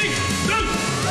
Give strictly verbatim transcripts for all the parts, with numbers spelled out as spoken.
ยิงหนึ่ง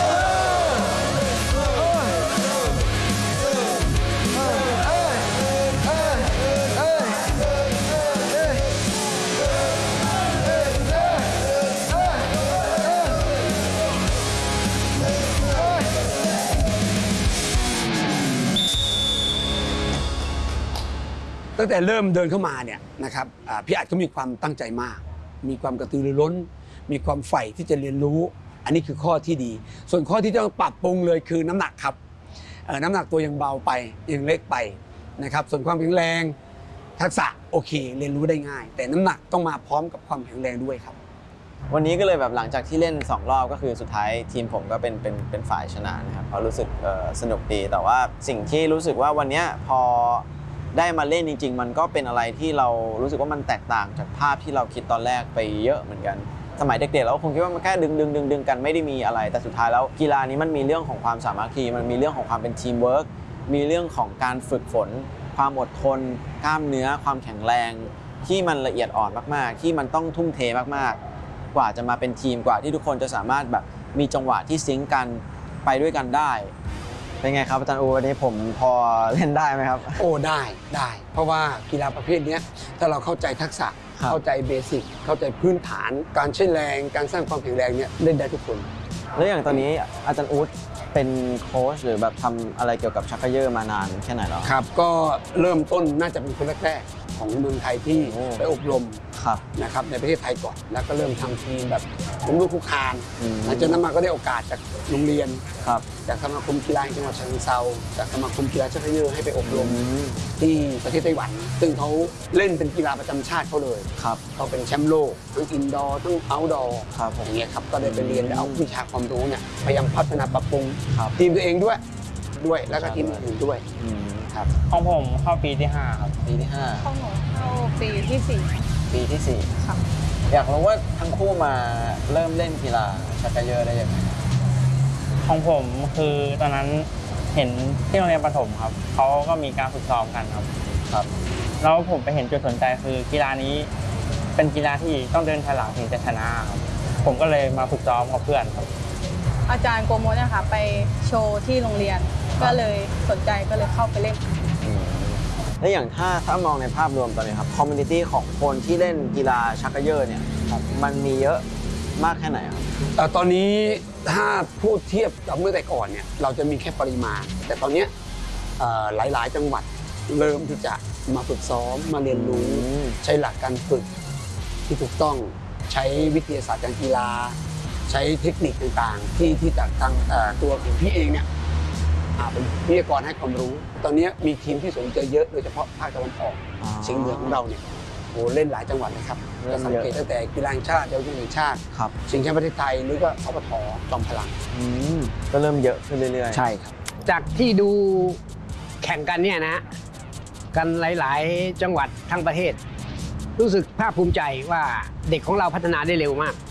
ตั้งแต่เริ่มเดินเข้ามาเนี่ยนะครับพี่อัดก็มีความตั้งใจมากมีความกระตือรือร้นมีความใฝ่ที่จะเรียนรู้อันนี้คือข้อที่ดีส่วนข้อที่ต้องปรับปรุงเลยคือน้ำหนักครับน้ำหนักตัวยังเบาไปยังเล็กไปนะครับส่วนความแข็งแรงทักษะโอเคเรียนรู้ได้ง่ายแต่น้ำหนักต้องมาพร้อมกับความแข็งแรงด้วยครับวันนี้ก็เลยแบบหลังจากที่เล่นสองรอบก็คือสุดท้ายทีมผมก็เป็นเป็นเป็นฝ่ายชนะนะครับเพราะรู้สึกสนุกดีแต่ว่าสิ่งที่รู้สึกว่าวันนี้พอได้มาเล่นจริงๆมันก็เป็นอะไรที่เรารู้สึกว่ามันแตกต่างจากภาพที่เราคิดตอนแรกไปเยอะเหมือนกันสมัยเด็กๆเราคงคิดว่ามันแค่ดึงดึงดึงดึงกันไม่ได้มีอะไรแต่สุดท้ายแล้วกีฬานี้มันมีเรื่องของความสามัคคีมันมีเรื่องของความเป็นทีมเวิร์กมีเรื่องของการฝึกฝนความอดทนกล้ามเนื้อความแข็งแรงที่มันละเอียดอ่อนมากๆที่มันต้องทุ่มเทมากๆกว่าจะมาเป็นทีมกว่าที่ทุกคนจะสามารถแบบมีจังหวะที่ซิงค์กันไปด้วยกันได้เป็นไงครับอาจารย์อูวันนี้ผมพอเล่นได้ไหมครับโอ้ได้ได้เพราะว่ากีฬาประเภทนี้ถ้าเราเข้าใจทักษะเข้าใจเบสิกเข้าใจพื้นฐานการใช้แรงการสร้างความแข็งแรงเนี่ยเล่นได้ทุกคนแล้วอย่างตอนนี้อาจารย์อู๊ดเป็นโค้ชหรือแบบทำอะไรเกี่ยวกับชักเกยอร์มานานแค่ไหนแล้วครับก็เริ่มต้นน่าจะเป็นคนแรกๆของเมืองไทยที่ไปอบรมนะครับในประเทศไทยก่อนแล้วก็เริ่มทำทีมแบบล้มลุกคลุกคลานหลังจากนั้นมาก็ได้โอกาสจากโรงเรียนจากสมาคมกีฬาจังหวัดฉะเชิงเทราจากสมาคมกีฬาชักเกยอร์ให้ไปอบรมที่ประเทศไต้หวันซึ่งเขาเล่นเป็นกีฬาประจำชาติเขาเลยเขาเป็นแชมป์โลกทั้งอินดอร์ทั้งเอาท์ดอร์อย่างเงี้ยครับก็ได้ไปเรียนแล้วเอาวิชาความรู้เนี่ยพยายามพัฒนาปรับปรุงทีมตัวเองด้วยด้วยแล้วก็ทีมอื่นด้วยครับของผมเข้าปีที่ห้าครับปีที่ห้าของหนูเข้าปีที่สี่ปีที่สี่ครับอยากรู้ว่าทั้งคู่มาเริ่มเล่นกีฬาชักเกยอร์ได้ยังไงของผมคือตอนนั้นเห็นที่โรงเรียนประถมครับเขาก็มีการฝึกซ้อมกันครับครับแล้วผมไปเห็นจุดสนใจคือกีฬานี้เป็นกีฬาที่ต้องเดินถอยหลังถึงจะชนะครับผมก็เลยมาฝึกซ้อมกับเพื่อนครับอาจารย์โกโมเนี่ยค่ะไปโชว์ที่โรงเรียนก็เลยสนใจก็เลยเข้าไปเล่นและอย่างถ้าถ้ามองในภาพรวมตอนนี้ครับคอมมูนิตี้ของคนที่เล่นกีฬาชักเกยอร์เนี่ยมันมีเยอะมากแค่ไหนครับตอนนี้ถ้าพูดเทียบกับเมื่อแต่ก่อนเนี่ยเราจะมีแค่ปริมาณแต่ตอนนี้หลายๆจังหวัดเริ่มที่จะมาฝึกซ้อมมาเรียนรู้ใช้หลักการฝึกที่ถูกต้องใช้วิทยาศาสตร์การกีฬาใช้เทคนิคต่างๆที่ที่จากทางตัวของพี่เองเนี่ยเป็นวิทยากรให้ความรู้ตอนนี้มีทีมที่สนใจเยอะโดยเฉพาะภาคตะวันออกเฉียงเหนือของเราเนี่ยโอ้เล่นหลายจังหวัดเลยครับจะสังเกตตั้งแต่กีฬาแห่งชาติเยาวชนแห่งชาติชิงแชมป์ประเทศไทยหรือก็อปท.จอมพลังก็เริ่มเยอะขึ้นเรื่อยๆใช่ครับจากที่ดูแข่งกันเนี่ยนะกันหลายๆจังหวัดทั้งประเทศรู้สึกภาคภูมิใจว่าเด็กของเราพัฒนาได้เร็วมาก